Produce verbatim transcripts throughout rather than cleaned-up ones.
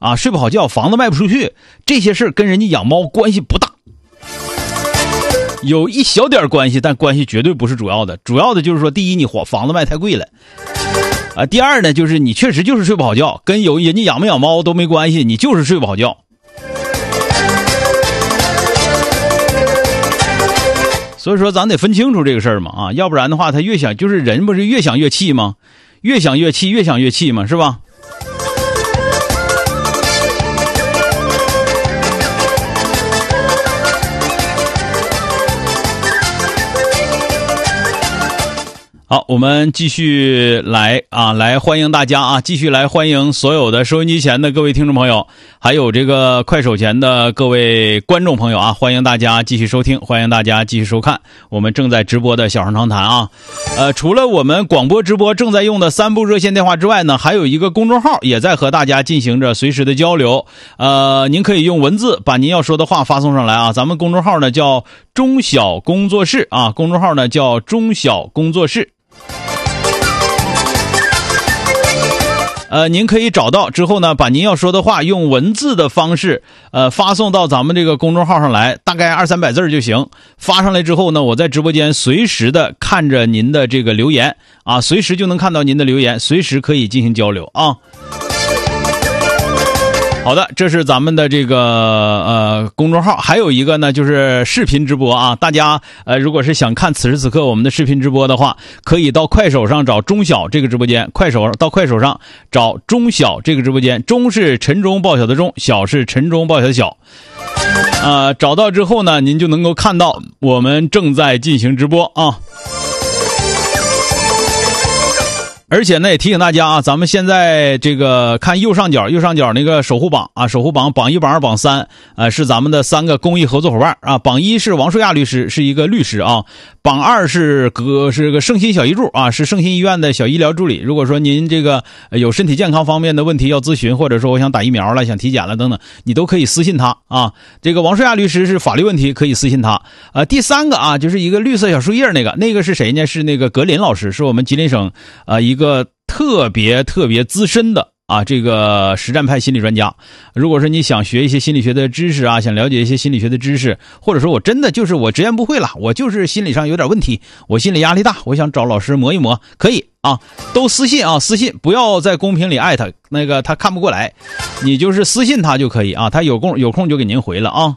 啊，睡不好觉，房子卖不出去，这些事跟人家养猫关系不大，有一小点关系，但关系绝对不是主要的。主要的就是说，第一，你房子卖太贵了啊；第二呢，就是你确实就是睡不好觉，跟有人家养没养猫都没关系，你就是睡不好觉。所以说，咱得分清楚这个事儿嘛啊，要不然的话，他越想就是人不是越想越气吗？越想越气，越想越气嘛，是吧？好，我们继续来啊，来欢迎大家啊，继续来欢迎所有的收音机前的各位听众朋友，还有这个快手前的各位观众朋友啊，欢迎大家继续收听，欢迎大家继续收看我们正在直播的小声长谈啊。呃，除了我们广播直播正在用的三部热线电话之外呢，还有一个公众号也在和大家进行着随时的交流。呃，您可以用文字把您要说的话发送上来啊。咱们公众号呢叫中小工作室啊，公众号呢叫中小工作室。呃，您可以找到之后呢，把您要说的话用文字的方式，呃，发送到咱们这个公众号上来，大概二三百字就行。发上来之后呢，我在直播间随时的看着您的这个留言啊，随时就能看到您的留言，随时可以进行交流啊。好的，这是咱们的这个呃公众号，还有一个呢就是视频直播啊。大家呃如果是想看此时此刻我们的视频直播的话，可以到快手上找中小这个直播间，快手到快手上找中小这个直播间，中是晨钟报晓的钟，小是晨钟报晓的小。呃找到之后呢，您就能够看到我们正在进行直播啊。而且呢，也提醒大家啊，咱们现在这个看右上角，右上角那个守护榜啊，守护榜榜一、榜二、榜三，呃，是咱们的三个公益合作伙伴啊。榜一是王舒亚律师，是一个律师啊。榜二是个是个圣心小医助啊，是圣心医院的小医疗助理。如果说您这个有身体健康方面的问题要咨询，或者说我想打疫苗了、想体检了等等，你都可以私信他啊。这个王舒亚律师是法律问题，可以私信他。呃，第三个啊，就是一个绿色小树叶那个，那个是谁呢？是那个格林老师，是我们吉林省啊、呃、一个。一个特别特别资深的啊，这个实战派心理专家。如果说你想学一些心理学的知识啊，想了解一些心理学的知识，或者说我真的就是我直言不讳了，我就是心理上有点问题，我心理压力大，我想找老师磨一磨，可以啊，都私信啊，私信，不要在公屏里艾特，那个他看不过来，你就是私信他就可以啊，他有空有空就给您回了啊。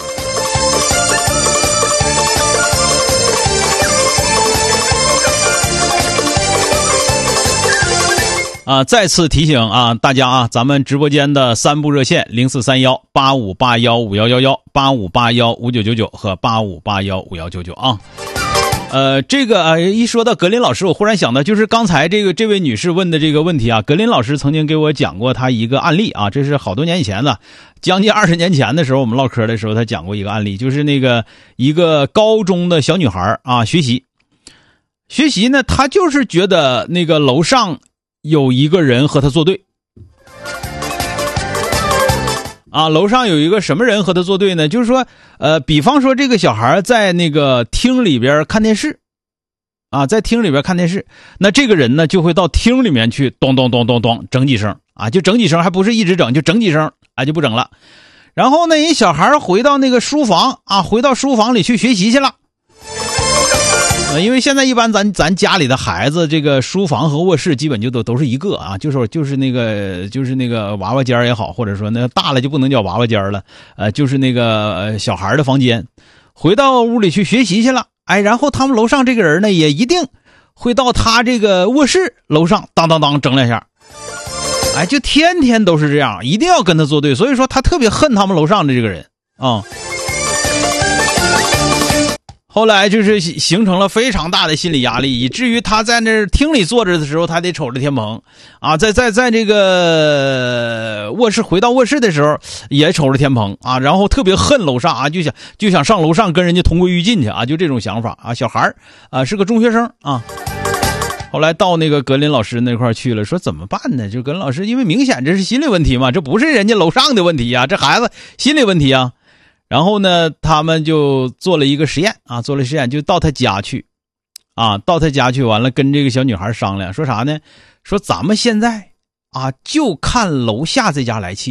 啊，再次提醒啊，大家啊，咱们直播间的三部热线零四三幺八五八幺五幺幺幺、八五八幺五九九九和八五八幺五幺九九啊。呃，这个啊，一说到格林老师，我忽然想到，就是刚才这个这位女士问的这个问题啊，格林老师曾经给我讲过他一个案例啊，这是好多年以前的，将近二十年前的时候，我们唠嗑的时候，他讲过一个案例，就是那个一个高中的小女孩啊，学习学习呢，她就是觉得那个楼上有一个人和他作对啊，楼上有一个什么人和他作对呢？就是说，呃，比方说这个小孩在那个厅里边看电视啊，在厅里边看电视，那这个人呢就会到厅里面去咚咚咚咚咚整几声啊，就整几声，还不是一直整，就整几声啊，就不整了。然后呢，人小孩回到那个书房啊，回到书房里去学习去了。因为现在一般咱咱家里的孩子，这个书房和卧室基本就都都是一个啊，就是就是那个就是那个娃娃间也好，或者说那大了就不能叫娃娃间了，呃，就是那个、呃、小孩的房间，回到屋里去学习去了，哎，然后他们楼上这个人呢，也一定会到他这个卧室楼上当当当整两下，哎，就天天都是这样，一定要跟他作对，所以说他特别恨他们楼上的这个人啊。后来就是形成了非常大的心理压力，以至于他在那厅里坐着的时候，他得瞅着天棚啊，在在在这个卧室回到卧室的时候也瞅着天棚啊，然后特别恨楼上啊，就想就想上楼上跟人家同归于尽去啊，就这种想法啊。小孩啊是个中学生啊。后来到那个格林老师那块去了，说怎么办呢？就格林老师，因为明显这是心理问题嘛，这不是人家楼上的问题啊，这孩子心理问题啊。然后呢，他们就做了一个实验啊，做了实验，就到他家去，啊，到他家去，完了跟这个小女孩商量，说啥呢？说咱们现在啊，就看楼下这家来气。